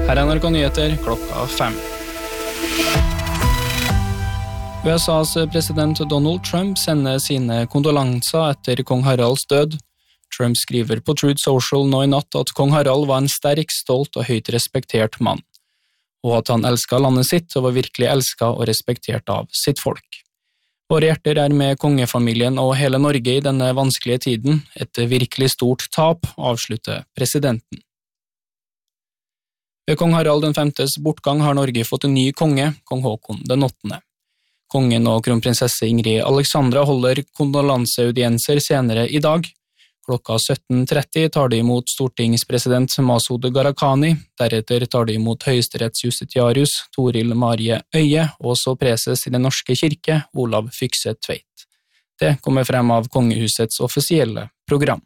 Her er NRK Nyheter klokka 5. USAs president Donald Trump sender sine kondolanser etter kong Haralds død. Trump skriver på Truth Social nå i natt at kong Harald var en sterk, stolt og høyt respektert mann, og at han elsket landet sitt og var virkelig elsket og respektert av sitt folk. Våre hjerter er med kongefamilien og hele Norge i denne vanskelige tiden, et virkelig stort tap, avslutter presidenten. Ved kong Harald den 5. bortgang har Norge fått en ny konge, kong Håkon den 8. Kongen og kronprinsesse Ingrid Alexandra holder kondolanseaudienser senere i dag. Klokka 17:30 tar de imot stortingspresident Masud Gharahkhani, deretter tar de imot høyesterettsjustitiarius Toril Marie Øye og så preses i den norske kirke Olav Fykse Tveit. Det kommer frem av kongehusets offisielle program.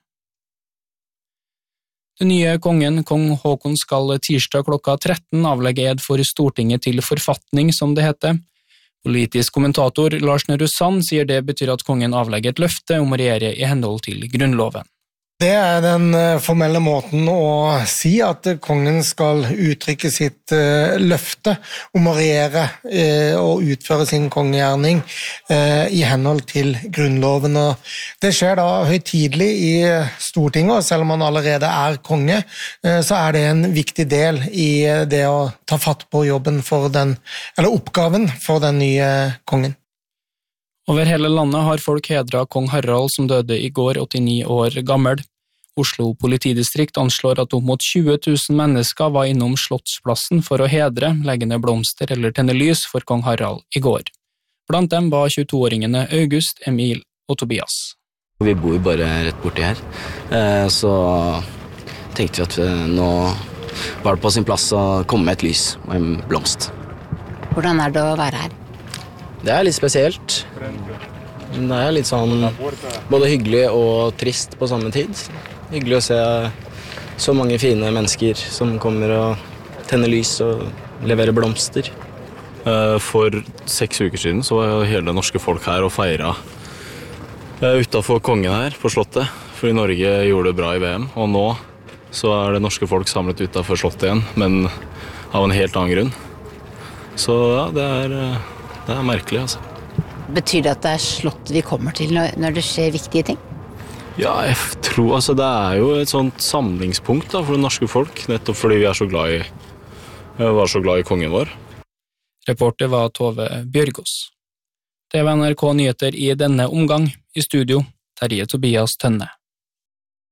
Den nye kongen, kong Håkon, skal tirsdag klokka 13 avlegge ed for Stortinget til forfatning, som det heter. Politisk kommentator Lars Nehru Sand sier det betyr at kongen avlegger et løfte om å regjere i henhold til grunnloven. Det er den formelle måten å si at kongen skal uttrykke sitt løfte om å regjere og utføre sin kongegjerning i henhold til grunnloven. Og det skjer da høytidelig i Stortinget, og selv om han allerede er konge, så er det en viktig del i det å ta fatt på jobben for oppgaven for den nye kongen. Over hele landet har folk hedret kong Harald som døde i går, 89 år gammel. Oslo politidistrikt anslår at opp mot 20 000 mennesker var innom Slottsplassen for å hedre, legge ned blomster eller tenne lys for kong Harald i går. Blant dem var 22-åringene August, Emil og Tobias. Vi bor bare rett borti her, så tenkte vi at nå var det på sin plass å komme med et lys og en blomst. Hvordan er det å være her? Det er litt spesielt. Det er litt sånn både hyggelig og trist på samme tid. Hyggelig å se så mange fine mennesker som kommer og tenner lys og leverer blomster. For 6 uker siden så var hele det norske folk her og feiret utenfor kongen her på Slottet, fordi Norge gjorde det bra i VM. Og nå så er det norske folk samlet utenfor Slottet igjen, men av en helt annen grunn. Så ja, det er merkelig, altså. Betyr det at det er slott vi kommer til når det skjer viktige ting? Ja, jeg tror altså det er jo et sånt samlingspunkt da, for det norske folk, nettopp fordi vi var så glad i kongen vår. Reporter var Tove Bjørgås. Det var NRK Nyheter i denne omgang. I studio, Terje Tobias Tønne.